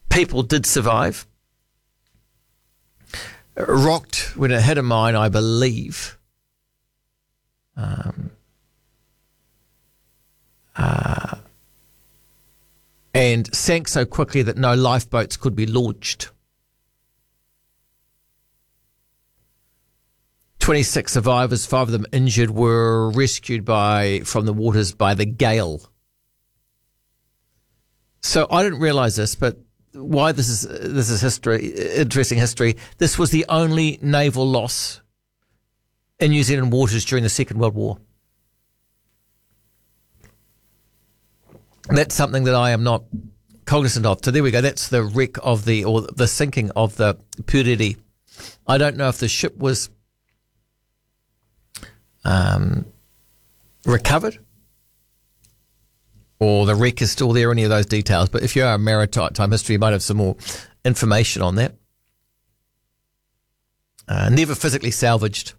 people did survive. Rocked when it hit a mine, I believe. And sank so quickly that no lifeboats could be launched. 26 survivors, 5 of them injured, were rescued from the waters by the gale. So I didn't realise this, but why this is history, interesting history. This was the only naval loss in New Zealand waters during the Second World War. That's something that I am not cognizant of. So there we go. That's the wreck of the sinking of the Puriri. I don't know if the ship was recovered or the wreck is still there, any of those details. But if you are a maritime history, you might have some more information on that. Never physically salvaged.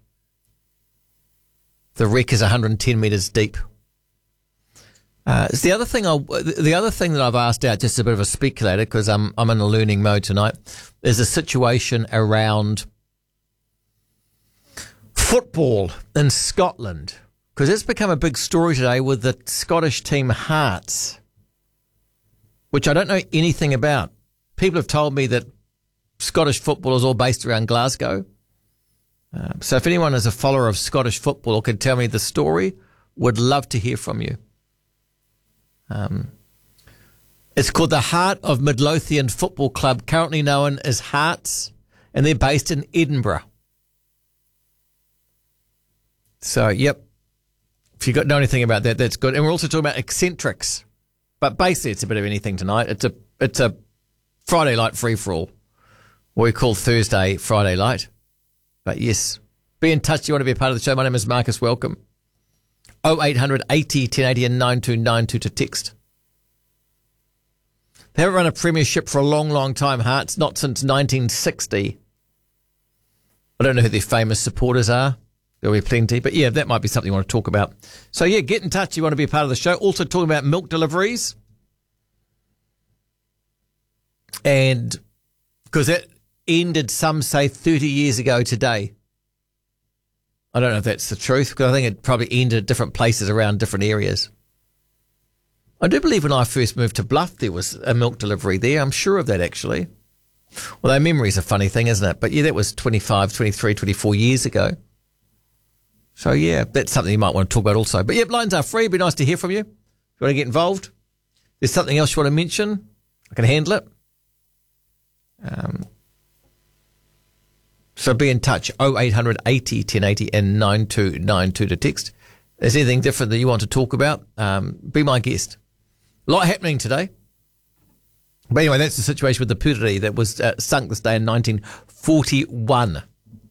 The wreck is 110 metres deep. It's the other thing that I've asked out, just a bit of a speculator, because I'm in a learning mode tonight, is a situation around football in Scotland, because it's become a big story today with the Scottish team Hearts, which I don't know anything about. People have told me that Scottish football is all based around Glasgow. So if anyone is a follower of Scottish football or could tell me the story, would love to hear from you. It's called the Heart of Midlothian Football Club, currently known as Hearts, and they're based in Edinburgh. So, yep, if you know anything about that, that's good. And we're also talking about eccentrics, but basically it's a bit of anything tonight. It's a Friday light free-for-all, what we call Thursday Friday light. But yes, be in touch. You want to be a part of the show. My name is Marcus. Welcome. 0800 80 1080 and 9292 to text. They haven't run a premiership for a long, long time, Hearts, not since 1960. I don't know who their famous supporters are. There'll be plenty. But yeah, that might be something you want to talk about. So yeah, get in touch. You want to be a part of the show. Also talking about milk deliveries. And because that ended, some say, 30 years ago today. I don't know if that's the truth, because I think it probably ended at different places around different areas. I do believe when I first moved to Bluff, there was a milk delivery there. I'm sure of that, actually. Although memory is a funny thing, isn't it? But yeah, that was 25, 23, 24 years ago. So yeah, that's something you might want to talk about also. But yeah, lines are free. It'd be nice to hear from you. If you want to get involved, there's something else you want to mention, I can handle it. So be in touch, 0800 80 1080 and 9292 to text. Is there anything different that you want to talk about? Be my guest. A lot happening today. But anyway, that's the situation with the Puriri that was sunk this day in 1941.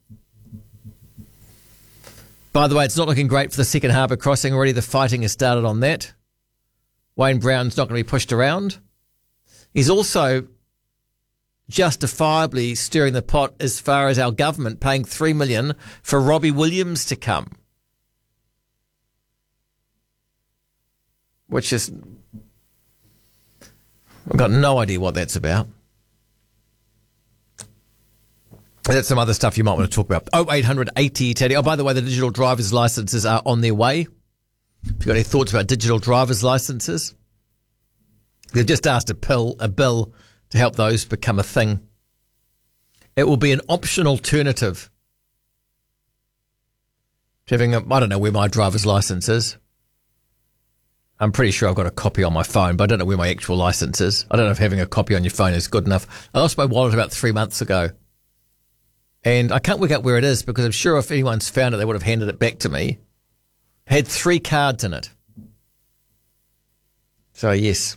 By the way, it's not looking great for the second harbour crossing. Already the fighting has started on that. Wayne Brown's not going to be pushed around. He's also justifiably stirring the pot as far as our government paying $3 million for Robbie Williams to come, which is, I've got no idea what that's about. That's some other stuff you might want to talk about. 0800 80 Teddy. Oh, by the way, the digital driver's licences are on their way. If you've got any thoughts about digital driver's licences, they've just asked a bill to help those become a thing. It will be an option alternative to having I don't know where my driver's license is. I'm pretty sure I've got a copy on my phone, but I don't know where my actual license is. I don't know if having a copy on your phone is good enough. I lost my wallet about 3 months ago. And I can't work out where it is, because I'm sure if anyone's found it, they would have handed it back to me. It had 3 cards in it. So, yes.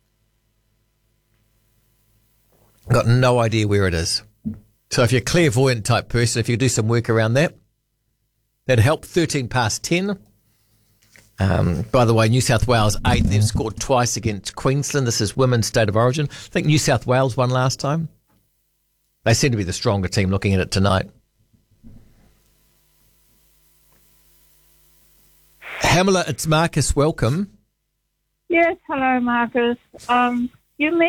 I've got no idea where it is. So if you're a clairvoyant type person, if you do some work around that, that'd help. 13 past 10. By the way, New South Wales 8, they've scored twice against Queensland. This is women's state of origin. I think New South Wales won last time. They seem to be the stronger team looking at it tonight. Hamela, it's Marcus. Welcome. Yes, hello, Marcus. You